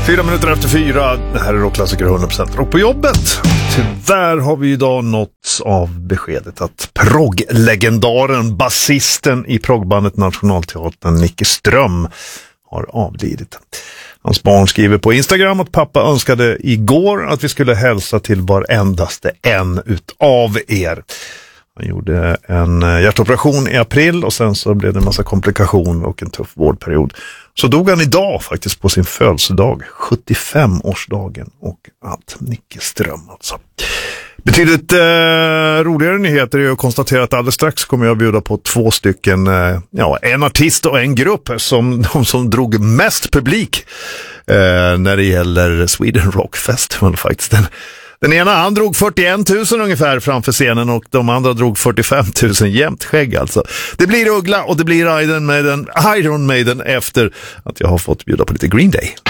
4:04. Det här är Rockklassiker 100% rock på jobbet. Tyvärr har vi idag nåtts av beskedet att progglegendaren, basisten i proggbandet Nationalteatern, Nicke Ström, har avlidit. Hans barn skriver på Instagram att pappa önskade igår att vi skulle hälsa till varendaste en utav er. Han gjorde en hjärtoperation i april och sen så blev det en massa komplikationer och en tuff vårdperiod. Så dog han idag faktiskt på sin födelsedag, 75-årsdagen och allt. Nicke Ström alltså. Betydligt roligare nyheter är att konstatera att alldeles strax kommer jag bjuda på 2 stycken, en artist och en grupp som drog mest publik när det gäller Sweden Rock Festival faktiskt. Den ena, han drog 41 000 ungefär framför scenen och de andra drog 45 000 jämt skägg alltså. Det blir Uggla och det blir Iron Maiden efter att jag har fått bjuda på lite Green Day.